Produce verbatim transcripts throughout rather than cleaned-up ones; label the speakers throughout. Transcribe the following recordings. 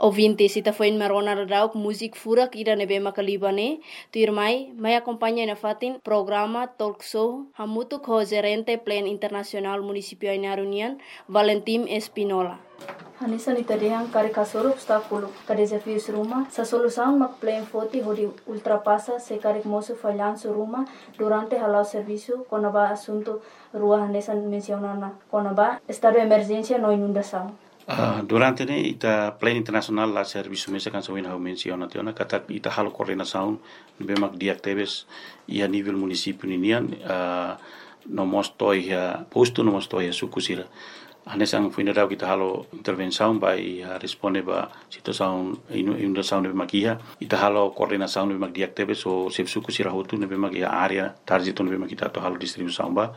Speaker 1: Ouvintes, ita foi marona radau música furak ira nebe makalibane, tu irmai, mai acompanha na fatin programa talk show hamutu ko gerente plan internacional municipio Ainaro União, Valentim Espinola. Hanisa ni tadiang kari kasoro obstáculo, ka desafios ruma, sa solução mak plan foti hodi ultrapassa se kari moço falhanço ruma durante halau serviço konaba assunto rua hanesa mencionana konaba estado de emergência no inundação.
Speaker 2: Uh, durante ne ita plan internacional la serviço mesa kan sawin hau menciona tiona kata ita halo coordenação bemak diactebes ia nível município ninian uh, no mostoi ya posto no mostoi ya sukusira anesang funeral kita halo intervenção by uh, responde ba situação inundação bemak ia ita halo coordenação bemak diactebes o sep sukusira hotu bemak ia area target bemak kita to halo distribuição ba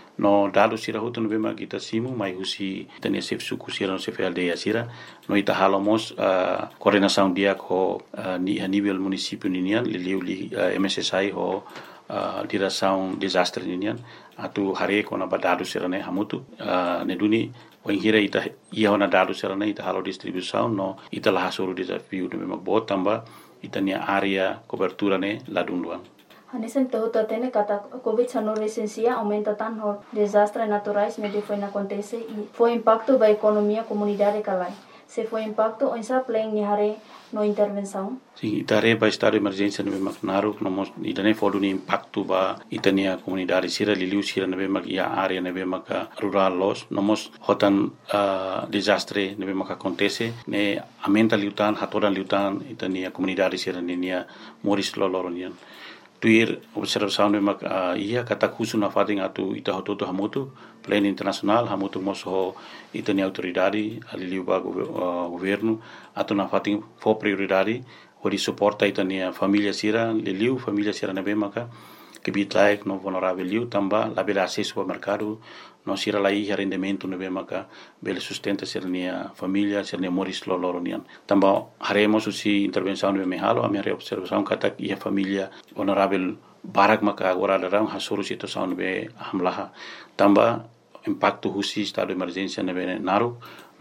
Speaker 2: no dado sira hutu no bema kita simu mai husi tania sef suku sira no sef aldeia sira no ita halomos uh, coordenação dia ko uh, ni a nível município ninian liliu li uh, M S S I ho uh, direção desastre ninian atu hare ko na badado sira ne hamutu uh, ne duni wengira ita ia na dado sira ne ita halo distribuição no ita la hasuru desafio no bema botamba ita nia area cobertura ne ladunduan.
Speaker 1: Hanesen todo atene kata COVID dezenove licencia aumenta tan ho desastres naturais ne de foi na acontece e foi impacto ba economia comunidade calai. Se foi impacto onsa plan ni hare no intervenção.
Speaker 2: Sim, itare ba estado de emergência no bemak naru no mos idane fodu ni impacto ba itania comunidade sira liliu sira no bemak ia area no bemak rural los no mos hotan uh, desastre no bemak acontece ne aumenta liutan hatoran liutan itania comunidade sira nia moris loloronian. Tuir observação de mak uh, ia kata kusu na fading atu ita hototo hamutu plan internacional hamutu moso itani autoridade aliliu ba uh, governo atu na fading fo prioridade hori suporta itani família sira liliu família sira na bemaka que bitlaik no vulnerável liu tamba la bela acesso ao mercado no sira lai rendimento no bemaka bela sustenta sira nia família sira nia moris loloronian tamba haremos usi intervenção no mehalo a minha observação kata ia família vulnerável barak maka agora darang hasuru situação no be hamlaha tamba impacto husi estado de emergência no be naru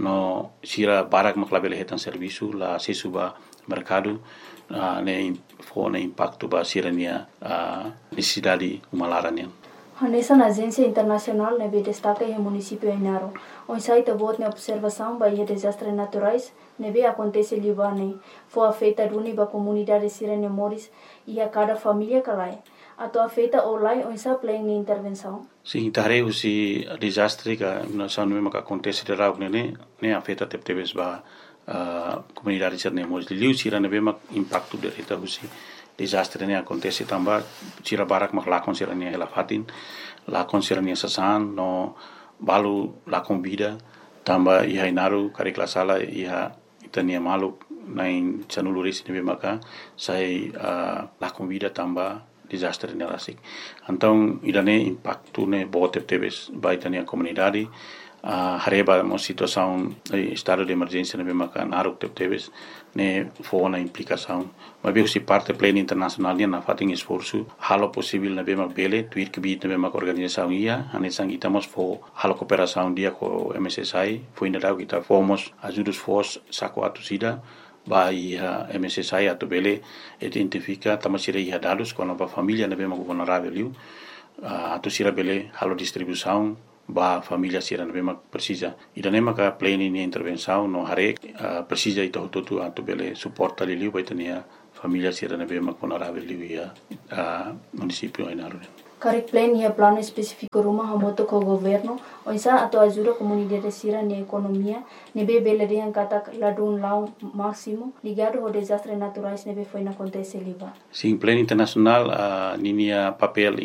Speaker 2: no sira barak makla bela hetan serviço la acesso ba mercado uh, ne fo ne impacto ba sirania uh, necessidade umalaranian.
Speaker 1: Hanesa na agência internacional ne be destaca e município Ainaro. On site bot ne observação ba e desastres naturais ne be acontece libane. Fo afeta duni ba comunidade sirene moris e a cada família calai. Ato afeta olai on sa plan ni intervenção.
Speaker 2: Sim, tare usi desastre ka na sanu me ka acontece de rau ne ne afeta teptebes ba Uh, comunidade sirne moris liu sira ne bema impacto de reta husi desastre ne acontece tamba sira barak mak lakon sira ne hela fatin lakon sira ne sasan no balu lakon vida tamba iha inaru kari klasala iha itania malu nain chanulu resi ne bema ka sai uh, lakon vida tamba desastre ne rasik então idane impacto ne bote tebes baitania comunidade Uh, hareba mo situação eh, estado de emergência na bemaka naruk tebes ne fo na implicação mas bem se parte pleno internacional na fating esforço halo possível na bema bele tuir que bit na bema organização ia anesang itamos fo halo cooperação dia com M S S I foi ainda kita fomos ajudos fos saco atusida ba ia M S S I atu bele identifica tamasira ia dados com a família na bema vulnerável uh, atusira bele halo distribuição ba família sira na bema precisa ida nema ka plane ni intervenção no hare uh, precisa ito tutu atu bele suporta liliu ba itania família sira na bema vulnerável liu ia uh, município Ainaro.
Speaker 1: Karik plan ia plano específico rumah hamoto ko governo onsa atau ajuda comunidade sira ni economia nebe bele yang kata ladun lau máximo ligado ao desastre naturais nebe foi na acontece liba.
Speaker 2: Sim, plan internacional uh, ninia papel